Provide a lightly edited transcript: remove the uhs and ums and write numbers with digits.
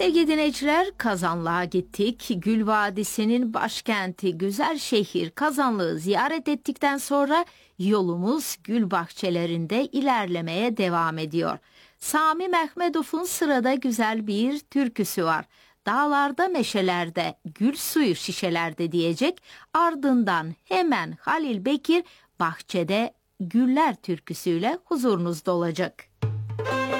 Sevgili dinleyiciler, Kazanlık'a gittik. Gül Vadisi'nin başkenti güzel şehir Kazanlık'ı ziyaret ettikten sonra yolumuz gül bahçelerinde ilerlemeye devam ediyor. Sami Mehmedov'un sırada güzel bir türküsü var. Dağlarda meşelerde, gül suyu şişelerde diyecek. Ardından hemen Halil Bekir bahçede güller türküsüyle huzurunuzda olacak.